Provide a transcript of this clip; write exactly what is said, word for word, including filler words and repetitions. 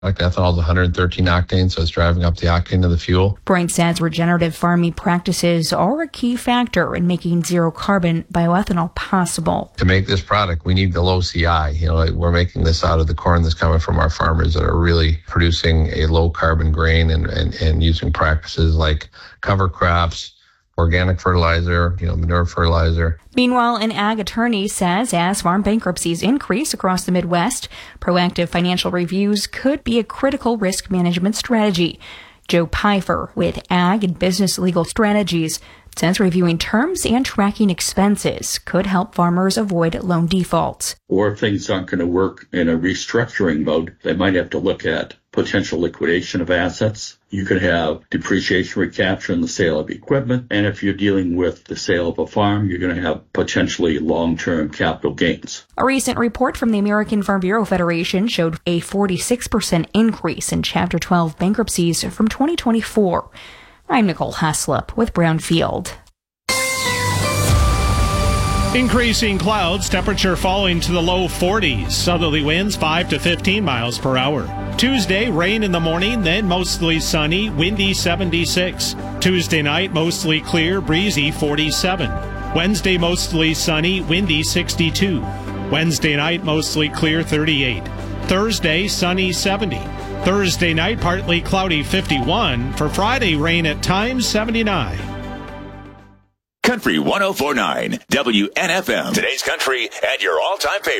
Like ethanol is one hundred thirteen octane, so it's driving up the octane of the fuel. Bright says regenerative farming practices are a key factor in making zero-carbon bioethanol possible. To make this product, we need the low C I. You know, like we're making this out of the corn that's coming from our farmers that are really producing a low-carbon grain and, and, and using practices like cover crops, organic fertilizer, you know, manure fertilizer. Meanwhile, an ag attorney says as farm bankruptcies increase across the Midwest, proactive financial reviews could be a critical risk management strategy. Joe Pfeiffer with Ag and Business Legal Strategies says reviewing terms and tracking expenses could help farmers avoid loan defaults. Or if things aren't going to work in a restructuring mode, they might have to look at potential liquidation of assets. You could have depreciation recapture in the sale of equipment. And if you're dealing with the sale of a farm, you're going to have potentially long-term capital gains. A recent report from the American Farm Bureau Federation showed a forty-six percent increase in Chapter twelve bankruptcies from twenty twenty-four. I'm Nicole Haslip with Brownfield. Increasing clouds, temperature falling to the low forties. Southerly winds five to fifteen miles per hour. Tuesday, rain in the morning, then mostly sunny, windy seventy-six. Tuesday night, mostly clear, breezy forty-seven. Wednesday, mostly sunny, windy sixty-two. Wednesday night, mostly clear thirty-eight. Thursday, sunny seventy. Thursday night, partly cloudy fifty-one. For Friday, rain at times seventy-nine. Country one oh four point nine W N F M. Today's country and your all-time favorite.